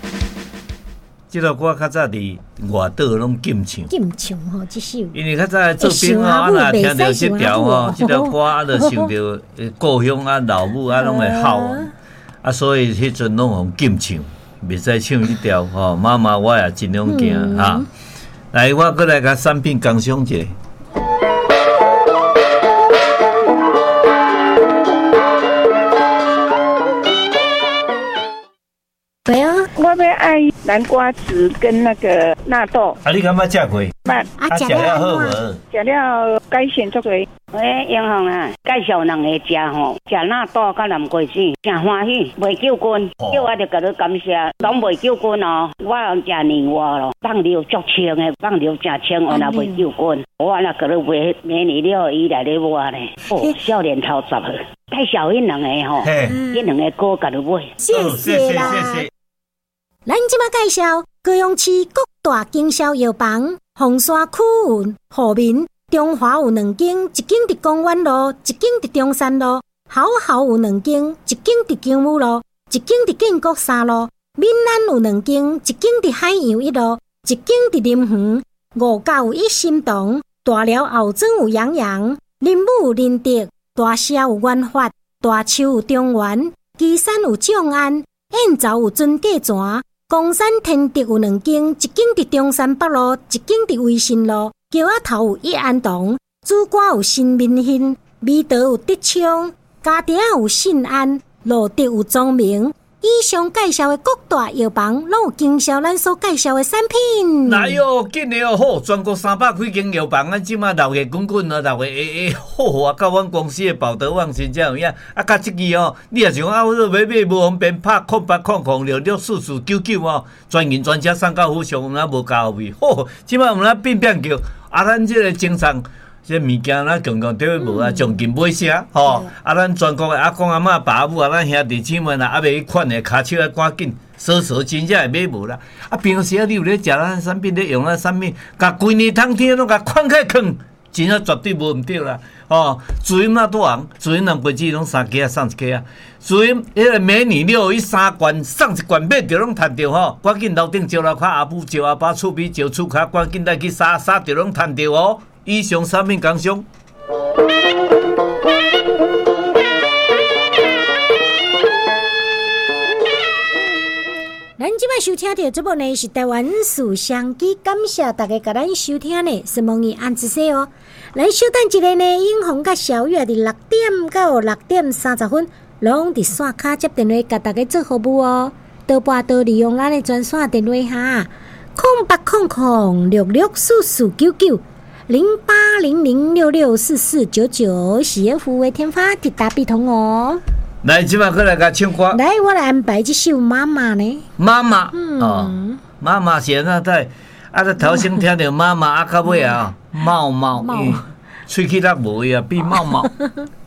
这首歌较早伫外岛拢禁唱， 吼，这首。 因为较早做兵啊，若听到这条吼，这条歌啊，就想到故乡啊、老母啊，拢会哭啊，所以迄阵拢用禁唱，袂使唱这条吼。妈妈，我也尽量行哈。来，我过来甲产品工商一下。 我要爱南瓜子跟那个纳豆。 啊，你敢捌食过？ 捌。 啊，食了好无？ 食了改善足多。 英雄啊，介绍人来食吼，食纳豆甲南瓜子，真欢喜，袂救军，叫我就甲你感谢，拢袂救军哦。我食年货咯，放料足清的，放料真清，我若袂救军，我若甲你买美女料伊来咧mua咧，哦，少年头10岁，介绍因两个吼，因两个哥甲你买， 谢谢啦。咱即马介绍高雄市各大经销药房，凤山区运户民。中华有2间，一间伫公园路，一间伫中山路；好有2间，一间伫金武路，一间伫建国3路；闽南有2间，一间伫海洋1路，一间伫林园。5甲有一心堂，大寮后庄有洋洋，林武有仁德，大社有元发，大树有中原，旗山有众安，燕巢有尊价泉，公山天德有2间，一间伫中山北路，一间伫威信路。桥仔头有益安堂，主歌有新民兴，美德有德昌，家庭有信安，路德有庄明。以上介绍的各大药房，拢有经销咱所介绍的产品。 来哟，紧的哦，好，全国300几间药房，咱即马6月滚滚哦，6月好啊，到阮公司的宝德旺新才有影。啊，甲即支哦，你也想啊，我买无方便，拍0800664499哦，专人专车送到府上，咱无加后位。好，即马有咱变叫。啊，咱即个精商，即物件咱强强对无啊，奖金买啥吼？啊，咱全国的阿公阿嬷、爸母啊，咱兄弟姊妹啊，还袂款的，骹手要赶紧，少真正会买无啦。啊，平时啊，你有咧食咱产品，咧用咱产品，甲规年通天拢甲款开囥，真正绝对无毋对啦。哦，主音那多红，主音南瓜子拢3支啊，送1支啊。主音迄个美女613罐，送1罐买着拢赚着吼。赶紧楼顶招来看阿母招阿爸厝边招厝卡，赶紧来去杀着拢赚着哦。以上产品工商。 咱即摆收听到节目呢是台湾思相机，感谢大家甲咱收听呢，希望你按一下哦。咱稍等一下呢，英红甲小月伫6点到6点30分，拢伫线卡接电话甲大家做服务哦。倒拨倒利用咱的专线电话哈，0800664499，0800664499，喜悦服务的天发铁打必通哦。 来，即摆过来甲唱歌。 来，我来安排这首《妈妈》呢。 妈妈，哦，妈妈是安怎在？啊，咱头先听到妈妈，啊，到尾啊，茂茂，喙齿力无啊，变茂茂。